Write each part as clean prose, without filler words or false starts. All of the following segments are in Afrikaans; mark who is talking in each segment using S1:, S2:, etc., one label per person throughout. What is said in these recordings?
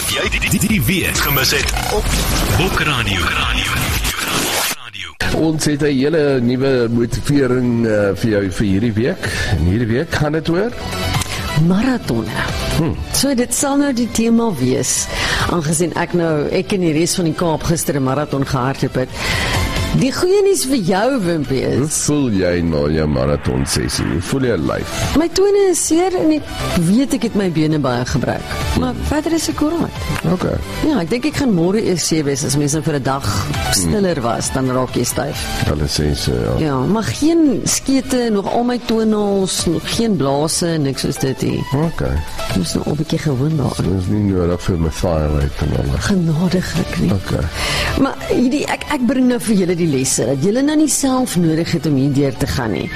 S1: Of jy die weer gemis het op Bokradio.
S2: Ons het 'n hele nuwe motivering vir jou vir hierdie week. En hierdie week gaan dit oor
S3: marathone. So dit sal nou die tema wees, aangesien ek en die res van die Kaap gister 'n marathon gehardloop het. Die goeie nuus vir jou, Wimpie, is...
S2: Hoe voel jy na jou marathon sessie? Hoe voel jy lyf?
S3: My tone is seer en ek weet ek het my bene baie gebruik. Maar verder is ek alright.
S2: Okay.
S3: Ja, ek dink ek gaan môre eers sê wees as mense vir 'n dag stiller was, dan raak jy styf.
S2: Hulle sê so, ja.
S3: Ja, maar geen skete, nog al my tonels, nog geen blase, niks soos dit nie.
S2: Okay.
S3: Ek moes nou 'n bietjie gewoon daar.
S2: Dit is nie nodig vir methylate en alles.
S3: Genadiglik nie.
S2: Okay.
S3: Maar hierdie, ek bring nou vir julle die lesse, dat julle nou nie self nodig het om hierdeur te gaan nie.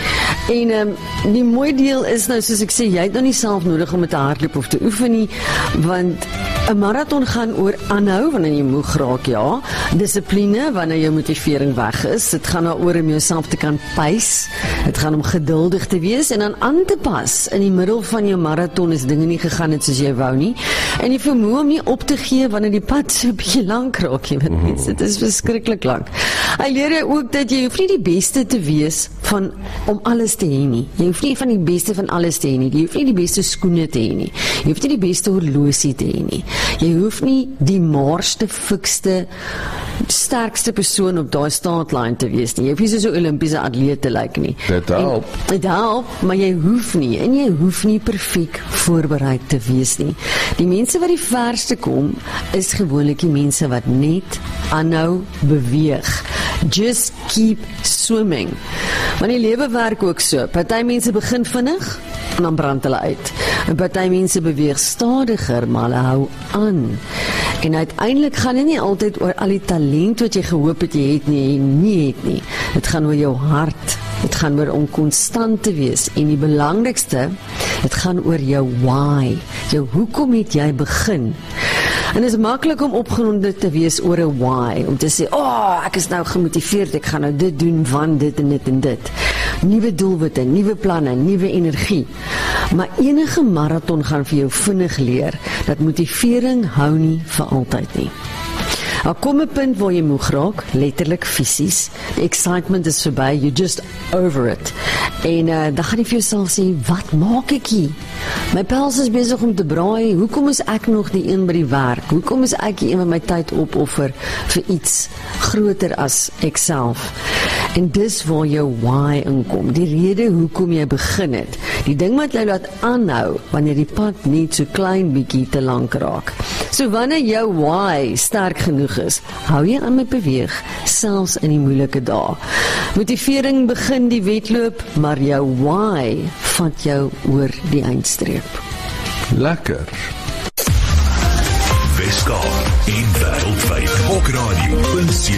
S3: En die mooi deel is nou, soos ek sê, jy het nou nie self nodig om met te hardloop of te oefen nie, want 'n marathon gaan oor aanhou wanneer jy moeg raak, ja. Dissipline wanneer jou motivering weg is. Dit gaan daaroor om jouself te kan pace. Dit gaan om geduldig te wees en dan aan te pas. In die middel van jou marathon is dinge nie gegaan het soos jy wou nie. En die vermoë om nie op te gee wanneer die pad so 'n bietjie lank raak, jy weet mense, dit is verskriklik lank. Hy leer jou ook dat jy hoef nie die beste te wees om alles te hê nie. Jy hoef nie van die beste van alles te hê nie. Jy hoef nie die beste skoene te hê nie. Jy hoef nie die beste horlosie te hê nie. Jy hoef nie die maarsste, fikste, sterkste persoon op daai startlyn te wees nie. Jy hoef nie so 'n Olimpiese atleet te lyk nie.
S2: Dit help.
S3: Dit help, maar jy hoef nie. En jy hoef nie perfek voorberei te wees nie. Die mense wat die verste kom, is gewoonlik die mense wat net aanhou beweeg. Just keep swimming. Want die lewe werk ook so. Party mense begin vinnig en dan brand hulle uit. En party mense beweeg stadiger, maar hulle hou aan. En uiteindelik gaan dit nie altyd oor al die talent wat jy gehoop het jy het nie. Dit gaan oor jou hart. Dit gaan oor om konstant te wees. En die belangrikste, dit gaan oor jou why. Jou hoekom het jy begin? En dit is maklik om opgewonde te wees oor 'n why, om te sê, ek is nou gemotiveerd, ek gaan nou dit doen, van dit en dit en dit. Nuwe doelwitte, nuwe planne, nuwe energie. Maar enige marathon gaan vir jou vinnig leer, dat motivering hou nie vir altyd nie. Daar kom 'n punt waar jy moeg raak, letterlik fisies. Die excitement is verby, you're just over it. En dan gaan jy vir jouself sê, wat maak ek hier? My pels is besig om te braai, hoekom is ek nog die een by die werk? Hoekom is ek die een wat my tyd opoffer vir iets groter as ek self? En dis waar jou why inkom, die rede hoekom jy begin het. Die ding wat jou laat aanhou, wanneer die pad net so klein bietjie te lank raak. So wanneer jou why sterk genoeg is, hou jy aan met beweeg, selfs in die moeilike dae. Motivering begin die wedloop, maar jou why vat jou oor die eindstreep.
S2: Lekker.
S1: Weskaap en wêreldwyd. Bokradio.